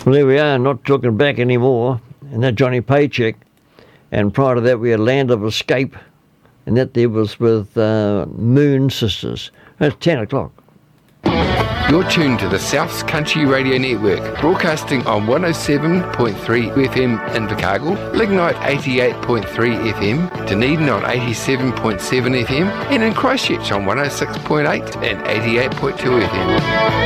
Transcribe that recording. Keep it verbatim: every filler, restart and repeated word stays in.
Well, there we are, not looking back anymore. And that Johnny Paycheck. And prior to that, we had Land of Escape. And that there was with uh, Moon Sisters. That's ten o'clock. You're tuned to the South's Country Radio Network, broadcasting on one oh seven point three F M in Invercargill, Lignite eighty-eight point three F M, Dunedin on eighty-seven point seven F M, and in Christchurch on one oh six point eight and eighty-eight point two F M.